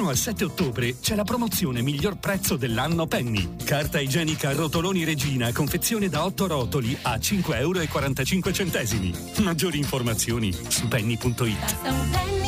1 al 7 ottobre c'è la promozione miglior prezzo dell'anno Penny. Carta igienica rotoloni Regina, confezione da 8 rotoli a 5,45 euro. Maggiori informazioni su penny.it.